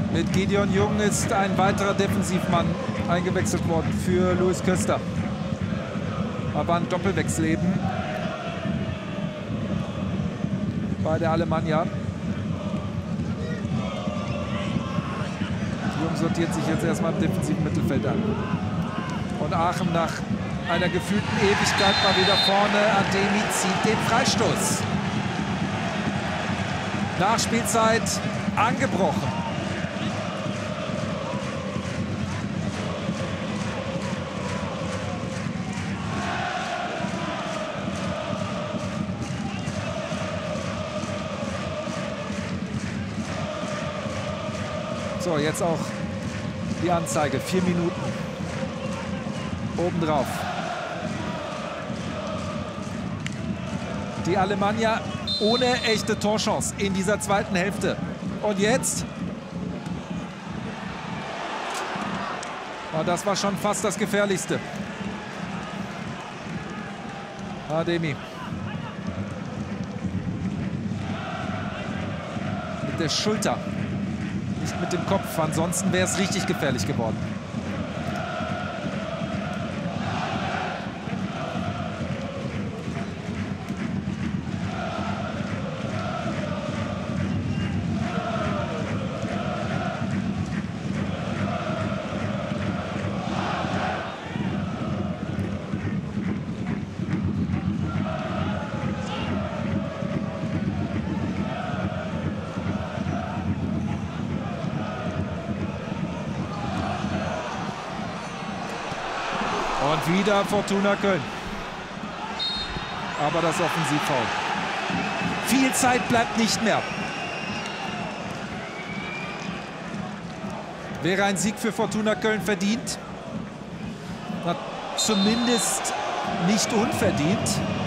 Mit Gideon Jung ist ein weiterer Defensivmann eingewechselt worden für Luis Köster. Aber ein Doppelwechsel eben bei der Alemannia. Jung sortiert sich jetzt erstmal im defensiven Mittelfeld an. Und Aachen nach einer gefühlten Ewigkeit mal wieder vorne. Ademi zieht den Freistoß. Nachspielzeit angebrochen. So, jetzt auch die Anzeige. 4 Minuten. Obendrauf. Die Alemannia ohne echte Torchance in dieser zweiten Hälfte. Und jetzt? Oh, das war schon fast das Gefährlichste. Ademi. Mit der Schulter. Nicht mit dem Kopf, ansonsten wäre es richtig gefährlich geworden. Und wieder Fortuna Köln. Aber das Offensivfoul. Viel Zeit bleibt nicht mehr. Wäre ein Sieg für Fortuna Köln verdient? Na, zumindest nicht unverdient.